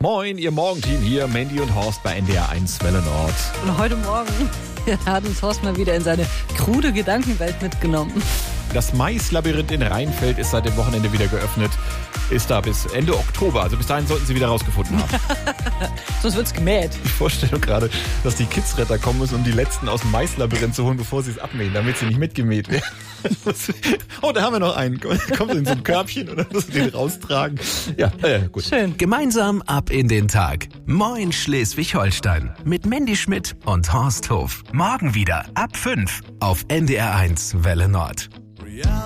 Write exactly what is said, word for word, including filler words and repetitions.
Moin, ihr Morgenteam hier, Mandy und Horst bei N D R eins Welle Nord. Und heute Morgen hat uns Horst mal wieder in seine krude Gedankenwelt mitgenommen. Das Maislabyrinth in Rheinfeld ist seit dem Wochenende wieder geöffnet. Ist da bis Ende Oktober. Also bis dahin sollten sie wieder rausgefunden haben. Sonst wird's gemäht. Die Vorstellung gerade, dass die Kidsretter kommen müssen, um die Letzten aus dem Maislabyrinth zu holen, bevor sie es abmähen, damit sie nicht mitgemäht werden. Oh, da haben wir noch einen. Kommt in so ein Körbchen und dann müssen wir den raustragen. Ja, äh, gut. Schön. Gemeinsam ab in den Tag. Moin Schleswig-Holstein. Mit Mandy Schmidt und Horst Hof. Morgen wieder ab fünf auf N D R eins Welle Nord.